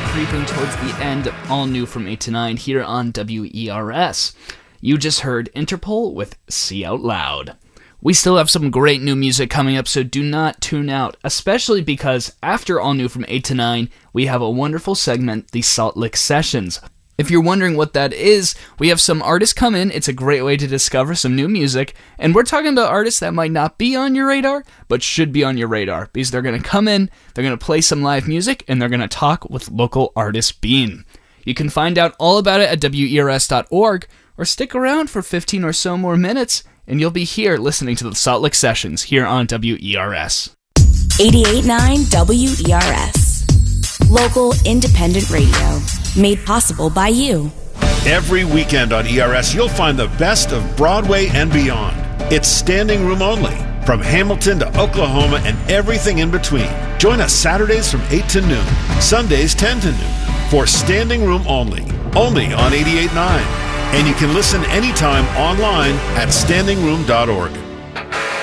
creeping towards the end of All New from 8 to 9 here on WERS. You just heard Interpol with See Out Loud. We still have some great new music coming up, so do not tune out, especially because after All New from 8 to 9, we have a wonderful segment, the Salt Lick Sessions. If you're wondering what that is, we have some artists come in. It's a great way to discover some new music, and we're talking about artists that might not be on your radar, but should be on your radar, because they're going to come in, they're going to play some live music, and they're going to talk with local artist Bean. You can find out all about it at WERS.org, or stick around for 15 or so more minutes, and you'll be here listening to the Salt Lick Sessions here on WERS. 88.9 WERS. Local independent radio. Made possible by you. Every weekend on ERS, you'll find the best of Broadway and beyond. It's standing room only, from Hamilton to Oklahoma and everything in between. Join us Saturdays from 8 to noon, Sundays 10 to noon, for Standing Room Only on 88.9. And you can listen anytime online at standingroom.org.